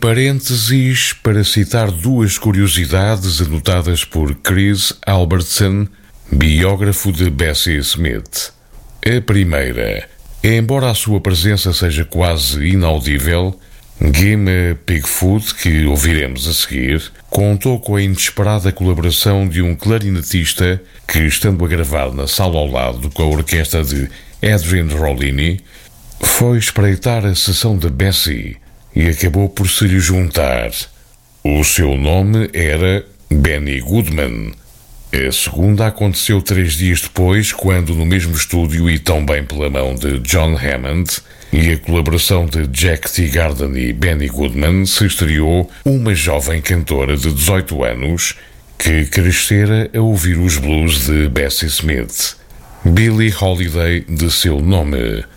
Parênteses para citar duas curiosidades anotadas por Chris Albertson, biógrafo de Bessie Smith. A primeira, embora a sua presença seja quase inaudível, Gima Pigfoot, que ouviremos a seguir, contou com a inesperada colaboração de um clarinetista que, estando a gravar na sala ao lado com a orquestra de Adrian Rollini, foi espreitar a sessão de Bessie e acabou por se lhe juntar. O seu nome era Benny Goodman. A segunda aconteceu 3 dias depois, quando no mesmo estúdio e também pela mão de John Hammond e a colaboração de Jack Teagarden e Benny Goodman, se estreou uma jovem cantora de 18 anos que crescera a ouvir os blues de Bessie Smith. Billie Holiday, de seu nome.